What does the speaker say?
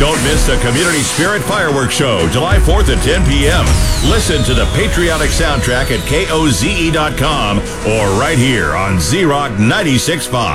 Don't miss the Community Spirit Fireworks Show, July 4th at 10 p.m. Listen to the patriotic soundtrack at KOZE.com or right here on Z-Rock 96.5.